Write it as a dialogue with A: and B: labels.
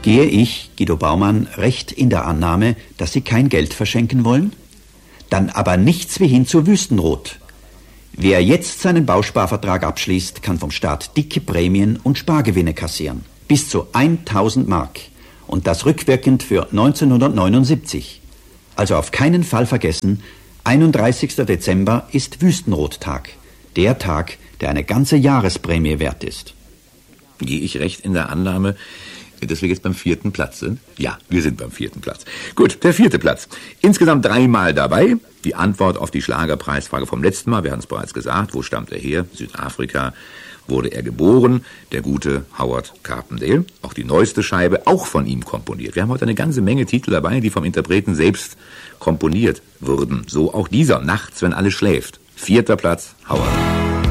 A: Gehe ich, Guido Baumann, recht in der Annahme, dass Sie kein Geld verschenken wollen? Dann aber nichts wie hin zu Wüstenrot. Wer jetzt seinen Bausparvertrag abschließt, kann vom Staat dicke Prämien und Spargewinne kassieren. Bis zu 1000 Mark. Und das rückwirkend für 1979. Also auf keinen Fall vergessen, 31. Dezember ist Wüstenrottag. Der Tag, der eine ganze Jahresprämie wert ist.
B: Gehe ich recht in der Annahme, dass wir jetzt beim 4. Platz sind? Ja, wir sind beim 4. Platz. Gut, der 4. Platz. Insgesamt 3 Mal dabei. Die Antwort auf die Schlagerpreisfrage vom letzten Mal, wir hatten es bereits gesagt. Wo stammt er her? Südafrika. Wurde er geboren? Der gute Howard Carpendale. Auch die neueste Scheibe, auch von ihm komponiert. Wir haben heute eine ganze Menge Titel dabei, die vom Interpreten selbst komponiert wurden. So auch dieser, Nachts, wenn alles schläft. 4. Platz, Howard.